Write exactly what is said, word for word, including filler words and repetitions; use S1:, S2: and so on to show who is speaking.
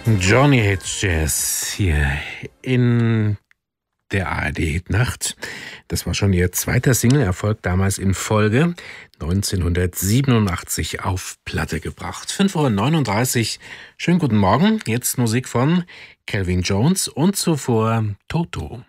S1: Johnny Hates Jazz hier in der A R D-Hitnacht. Das war schon ihr zweiter Single-Erfolg, damals in Folge, neunzehnhundertsiebenundachtzig auf Platte gebracht. fünf Uhr neununddreißig, schönen guten Morgen. Jetzt Musik von Calvin Jones und zuvor Toto.